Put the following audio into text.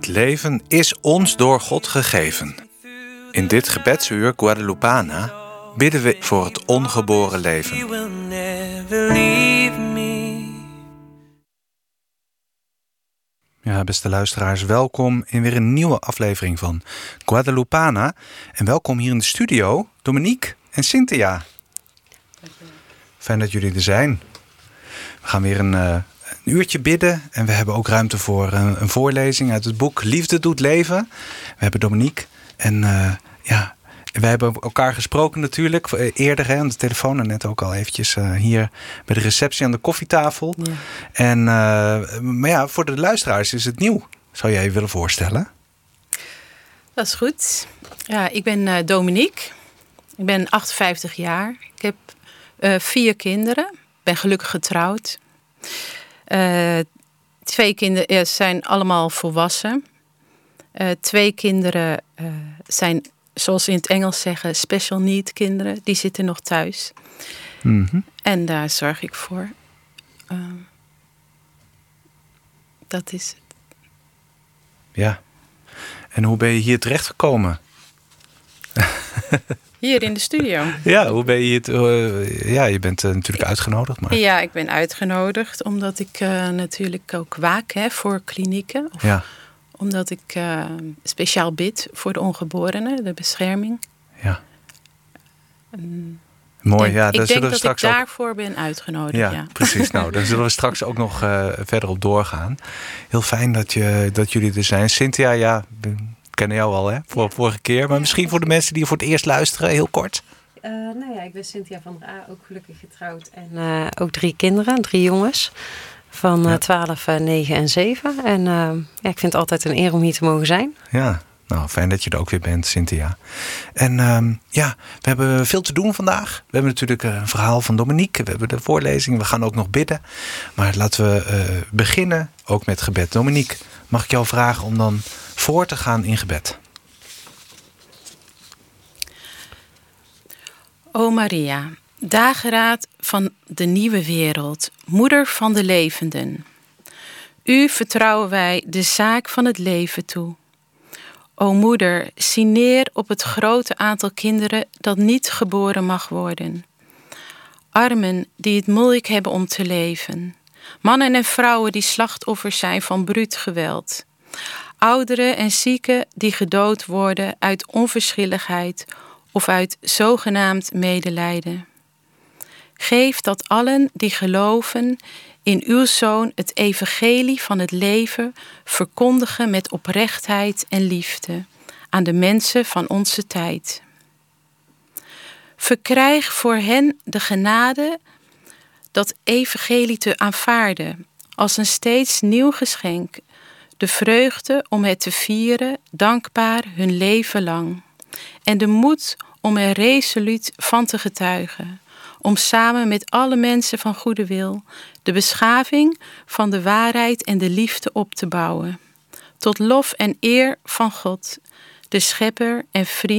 Het leven is ons door God gegeven. In dit gebedsuur Guadalupana bidden we voor het ongeboren leven. Ja, beste luisteraars, welkom in weer een nieuwe aflevering van Guadalupana. En welkom hier in de studio, Dominique en Cynthia. Fijn dat jullie er zijn. We gaan weer een uurtje bidden en we hebben ook ruimte voor een voorlezing uit het boek Liefde doet leven. We hebben Dominique en we hebben elkaar gesproken natuurlijk eerder aan de telefoon en net ook al eventjes hier bij de receptie aan de koffietafel. Ja. En, maar ja, voor de luisteraars is het nieuw. Zou jij je willen voorstellen? Dat is goed. Ja, ik ben Dominique. Ik ben 58 jaar. Ik heb 4 kinderen. Ik ben gelukkig getrouwd. 2 kinderen zijn allemaal volwassen. 2 kinderen zijn, zoals ze in het Engels zeggen, special need kinderen. Die zitten nog thuis. Mm-hmm. En daar zorg ik voor. Dat is het. Ja. En hoe ben je hier terechtgekomen? Hier in de studio. Ja, hoe ben je hier? Je bent natuurlijk uitgenodigd. Maar... Ja, ik ben uitgenodigd omdat ik natuurlijk ook waak voor klinieken. Omdat ik speciaal bid voor de ongeborenen, de bescherming. Ja. Mooi, ja. Ik denk dat ik daarvoor ben uitgenodigd. Ja, precies. Nou, daar zullen we straks ook nog verder op doorgaan. Heel fijn dat jullie er zijn. Cynthia, we kennen jou al vorige keer. Maar misschien voor de mensen die voor het eerst luisteren, heel kort. Ik ben Cynthia van der A, ook gelukkig getrouwd. En ook 3 kinderen, 3 jongens. Van 12, 9 en 7. En ik vind het altijd een eer om hier te mogen zijn. Ja, nou fijn dat je er ook weer bent, Cynthia. En we hebben veel te doen vandaag. We hebben natuurlijk een verhaal van Dominique. We hebben de voorlezing. We gaan ook nog bidden. Maar laten we beginnen ook met gebed. Dominique, mag ik jou vragen om dan voor te gaan in gebed? O Maria, dageraad van de nieuwe wereld, moeder van de levenden. U vertrouwen wij de zaak van het leven toe. O moeder, zie neer op het grote aantal kinderen dat niet geboren mag worden. Armen die het moeilijk hebben om te leven. Mannen en vrouwen die slachtoffers zijn van bruut geweld. Ouderen en zieken die gedood worden uit onverschilligheid of uit zogenaamd medelijden. Geef dat allen die geloven in uw Zoon het evangelie van het leven verkondigen met oprechtheid en liefde aan de mensen van onze tijd. Verkrijg voor hen de genade dat evangelie te aanvaarden als een steeds nieuw geschenk, de vreugde om het te vieren, dankbaar hun leven lang, en de moed om er resoluut van te getuigen, om samen met alle mensen van goede wil de beschaving van de waarheid en de liefde op te bouwen, tot lof en eer van God, de schepper en vriend